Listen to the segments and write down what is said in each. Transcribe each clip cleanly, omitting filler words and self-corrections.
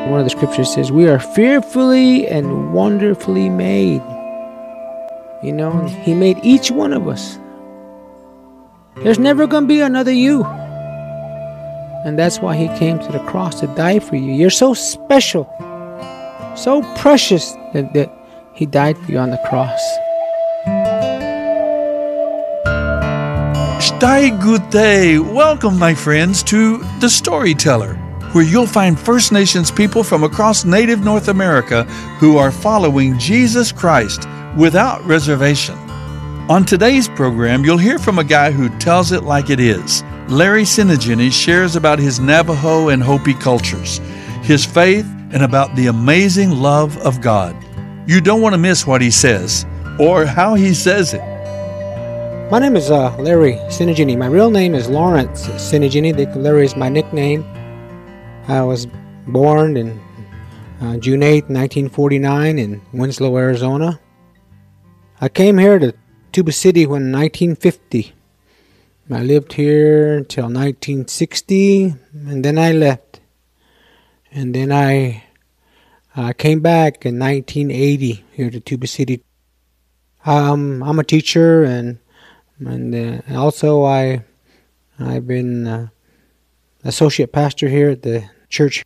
one of the scriptures says, we are fearfully and wonderfully made. You know, He made each one of us. There's never going to be another you. And that's why He came to the cross to die for you. You're so special, so precious that He died for you on the cross. Stai Gute. Welcome, my friends, to The Storyteller, where you'll find First Nations people from across native North America who are following Jesus Christ without reservation. On today's program, you'll hear from a guy who tells it like it is. Larry Sinigini shares about his Navajo and Hopi cultures, his faith, and about the amazing love of God. You don't want to miss what he says or how he says it. My name is Larry Sinigini. My real name is Lawrence Sinigini. Larry is my nickname. I was born in June 8, 1949 in Winslow, Arizona. I came here to Tuba City in 1950. I lived here until 1960, and then I left. And then I came back in 1980 here to Tuba City. I'm a teacher, and also I've been associate pastor here at the church.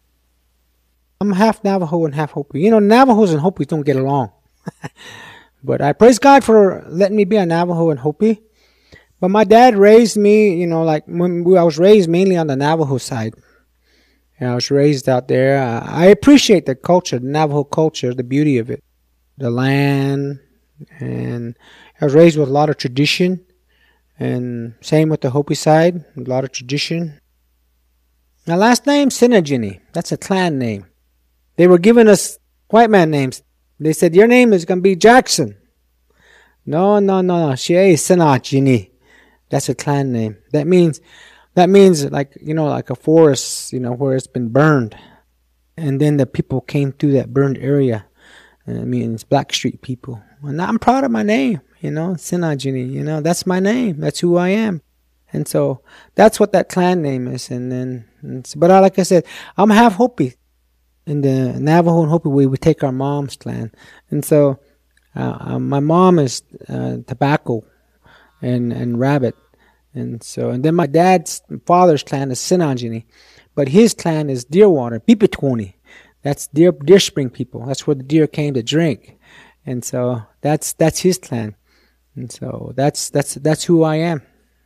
I'm half Navajo and half Hopi. You know, Navajos and Hopis don't get along. But I praise God for letting me be a Navajo and Hopi. But my dad raised me, you know, like I was raised mainly on the Navajo side. And I was raised out there. I appreciate the culture, the Navajo culture, the beauty of it, the land, and I was raised with a lot of tradition, and same with the Hopi side, a lot of tradition. My last name, Sinigini. That's a clan name. They were giving us white man names. They said, your name is going to be Jackson. No. Shea Sinigini. That's a clan name. That means like, you know, like a forest, you know, where it's been burned. And then the people came through that burned area. And it means Blackstreet people. And I'm proud of my name, you know, Sinigini, you know, that's my name. That's who I am. And so that's what that clan name is. But like I said, I'm half Hopi. In the Navajo and Hopi, we take our mom's clan. And so my mom is tobacco and rabbit. And then my father's clan is Sinigini. But his clan is Deerwater, Pipitwoni. That's Deer Spring people. That's where the deer came to drink. And so that's his clan. And so that's who I am.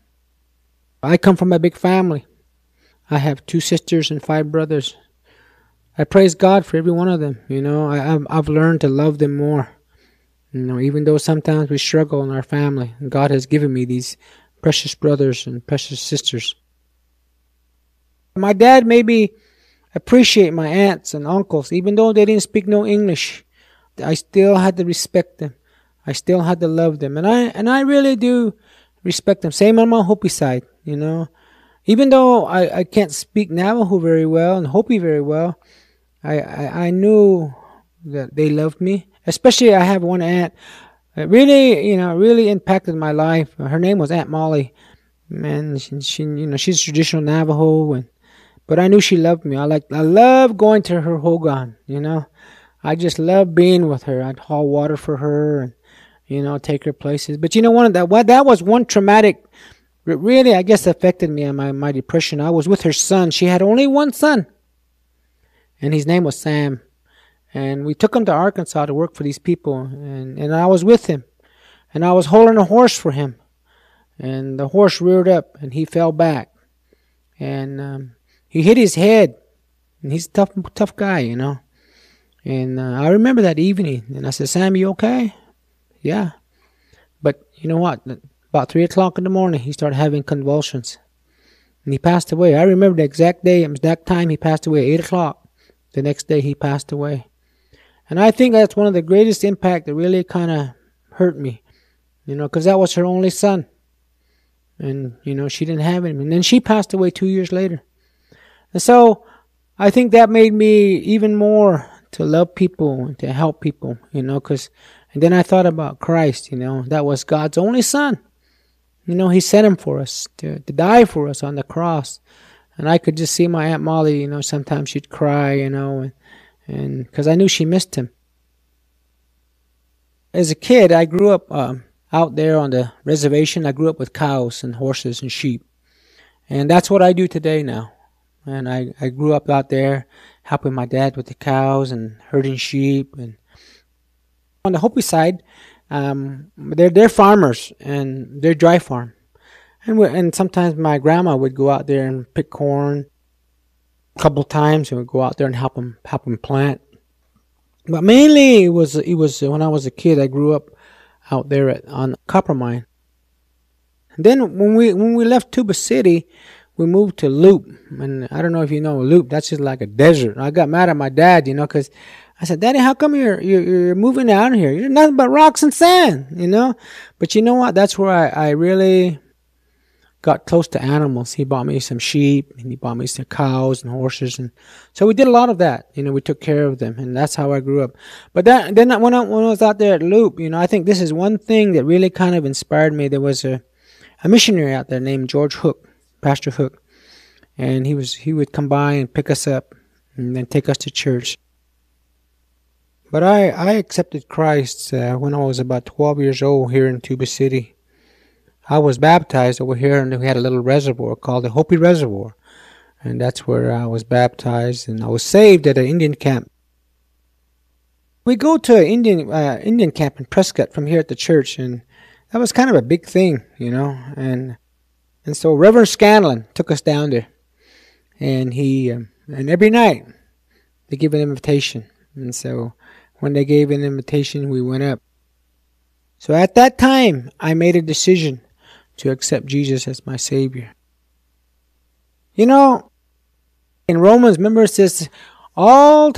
I come from a big family. I have 2 sisters and 5 brothers. I praise God for every one of them. You know, I've learned to love them more. You know, even though sometimes we struggle in our family, God has given me these precious brothers and precious sisters. My dad made me appreciate my aunts and uncles, even though they didn't speak no English. I still had to respect them. I still had to love them, and I really do respect them. Same on my Hopi side, you know. Even though I can't speak Navajo very well and Hopi very well, I knew that they loved me. Especially, I have one aunt that really impacted my life. Her name was Aunt Molly, and she you know, she's traditional Navajo, but I knew she loved me. I love going to her hogan, you know. I just love being with her. I'd haul water for her and, you know, take her places. But you know, that was one traumatic, really, I guess, affected me on my depression. I was with her son. She had only one son, and his name was Sam. And we took him to Arkansas to work for these people, and I was with him. And I was holding a horse for him. And the horse reared up, and he fell back. And he hit his head. And he's a tough guy, you know. And I remember that evening, and I said, Sam, you okay? Yeah. But you know what? About 3 o'clock in the morning, he started having convulsions. And he passed away. I remember the exact day, exact time he passed away, 8 o'clock. The next day he passed away. And I think that's one of the greatest impact that really kind of hurt me. You know, because that was her only son. And, you know, she didn't have him. And then she passed away 2 years later. And so I think that made me even more to love people and to help people, you know, and then I thought about Christ, you know, that was God's only son. You know, He sent Him for us to die for us on the cross. And I could just see my Aunt Molly, sometimes she'd cry, and because I knew she missed him. As a kid, I grew up out there on the reservation. I grew up with cows and horses and sheep. And that's what I do today now. And I grew up out there helping my dad with the cows and herding sheep. And on the Hopi side, they're farmers, and they're dry farm. And sometimes my grandma would go out there and pick corn a couple of times, and we'd go out there and help them plant. But mainly it was when I was a kid. I grew up out there on copper mine. And then when we left Tuba City, we moved to Loop. And I don't know if you know Loop. That's just like a desert. I got mad at my dad, because I said, Daddy, how come you're moving out of here? You're nothing but rocks and sand, But you know what? That's where I really got close to animals. He bought me some sheep, and he bought me some cows and horses, and so we did a lot of that. We took care of them, and that's how I grew up. But then when I was out there at Loop, I think this is one thing that really kind of inspired me. There was a missionary out there named George Hook, Pastor Hook, and he would come by and pick us up and then take us to church. But I accepted Christ when I was about 12 years old here in Tuba City. I was baptized over here, and we had a little reservoir called the Hopi Reservoir. And that's where I was baptized, and I was saved at an Indian camp. We go to an Indian camp in Prescott from here at the church, and that was kind of a big thing, And so Reverend Scanlon took us down there, and and every night they give an invitation. And so when they gave an invitation, we went up. So at that time, I made a decision to accept Jesus as my Savior. In Romans, remember, it says, all